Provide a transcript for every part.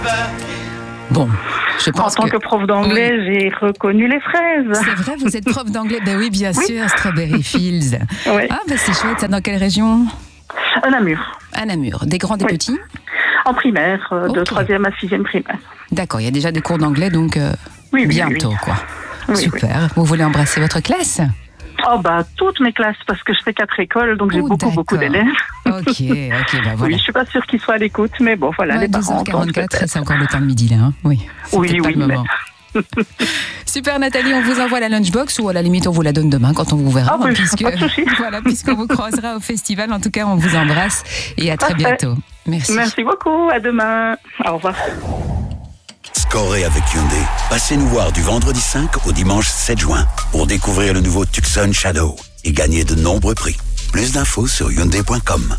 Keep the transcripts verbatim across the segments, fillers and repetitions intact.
Bon, je pense En tant que... que prof d'anglais, oui. j'ai reconnu les fraises. C'est vrai, vous êtes prof d'anglais? Ben oui, bien oui. sûr, Strawberry Fields. Oui. Ah, ben c'est chouette, ça dans quelle région? À Namur. À Namur. Des grands, des oui. petits? En primaire, euh, okay. de troisième à sixième primaire. D'accord, il y a déjà des cours d'anglais, donc euh, oui, oui, bientôt, oui. quoi. Oui, super. Oui. Vous voulez embrasser votre classe? Oh bah toutes mes classes, parce que je fais quatre écoles, donc j'ai oh, beaucoup beaucoup d'élèves. Ok, ok, ben voilà. Oui, je suis pas sûre qu'ils soient à l'écoute, mais bon voilà, ouais, les parents. douze heures quarante-quatre, c'est encore le temps de midi là, hein. Oui. Oui, oui. Le moment. Super Nathalie, on vous envoie la lunchbox ou à la limite on vous la donne demain quand on vous verra, oh, hein, oui, puisque voilà, puisqu'on vous croisera au festival. En tout cas, on vous embrasse et à très Parfait. bientôt. Merci. Merci beaucoup, à demain. Au revoir. Scorez avec Hyundai. Passez nous voir du vendredi cinq au dimanche sept juin pour découvrir le nouveau Tucson Shadow et gagner de nombreux prix. Plus d'infos sur hyundai point com.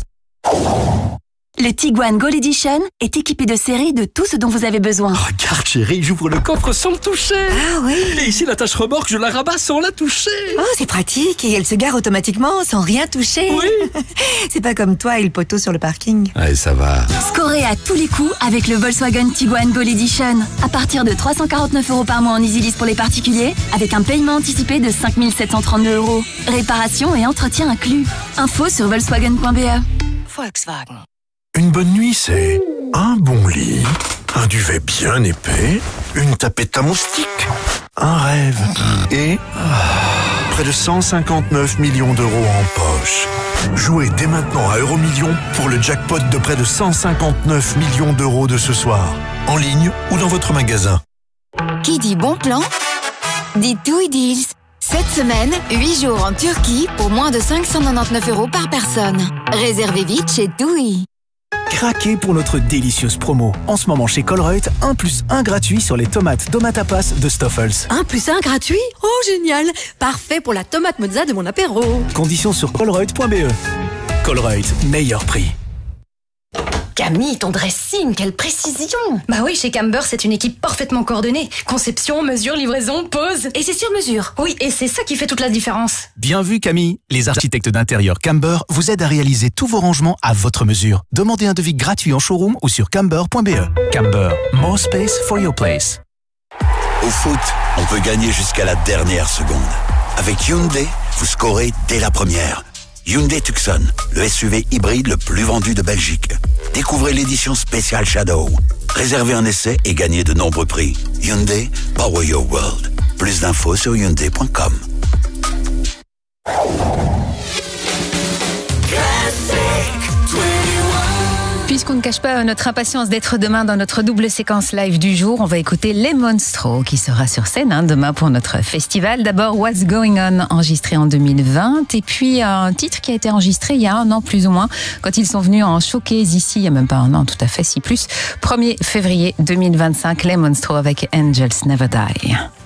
Le Tiguan Gold Edition est équipé de série de tout ce dont vous avez besoin. Regarde chérie, j'ouvre le coffre sans le toucher. Ah oui. Et ici la tâche remorque, je la rabats sans la toucher. Oh, c'est pratique, et elle se gare automatiquement sans rien toucher. Oui. C'est pas comme toi et le poteau sur le parking. Allez, ça va. Scorez à tous les coups avec le Volkswagen Tiguan Gold Edition. À partir de trois cent quarante-neuf euros par mois en EasyLease pour les particuliers, avec un paiement anticipé de cinq mille sept cent trente-deux euros. Réparation et entretien inclus. Info sur volkswagen point b e. Volkswagen. Une bonne nuit, c'est un bon lit, un duvet bien épais, une tapette à moustiques, un rêve et près de cent cinquante-neuf millions d'euros en poche. Jouez dès maintenant à Euromillions pour le jackpot de près de cent cinquante-neuf millions d'euros de ce soir, en ligne ou dans votre magasin. Qui dit bon plan dit TUI Deals. Cette semaine, huit jours en Turquie pour moins de cinq cent quatre-vingt-dix-neuf euros par personne. Réservez vite chez TUI. Craquez pour notre délicieuse promo. En ce moment chez Colruyt, un plus un gratuit sur les tomates Domatapas de Stoffels. un plus un gratuit? Oh génial! Parfait pour la tomate mozza de mon apéro. Conditions sur colruyt point b e. Colruyt, meilleur prix. Camille, ton dressing, quelle précision! Bah oui, chez Camber, c'est une équipe parfaitement coordonnée. Conception, mesure, livraison, pose. Et c'est sur mesure. Oui, et c'est ça qui fait toute la différence. Bien vu Camille, les architectes d'intérieur Camber vous aident à réaliser tous vos rangements à votre mesure. Demandez un devis gratuit en showroom ou sur camber point b e. Camber, more space for your place. Au foot, on peut gagner jusqu'à la dernière seconde. Avec Hyundai, vous scorez dès la première. Hyundai Tucson, le S U V hybride le plus vendu de Belgique. Découvrez l'édition spéciale Shadow. Réservez un essai et gagnez de nombreux prix. Hyundai, power your world. Plus d'infos sur hyundai point com. Puisqu'on ne cache pas notre impatience d'être demain dans notre double séquence live du jour, on va écouter Les Monstros qui sera sur scène hein, demain pour notre festival. D'abord What's Going On, enregistré en deux mille vingt, et puis un titre qui a été enregistré il y a un an plus ou moins, quand ils sont venus en showcase ici, il n'y a même pas un an tout à fait, si plus, premier février deux mille vingt-cinq, Les Monstros avec Angels Never Die.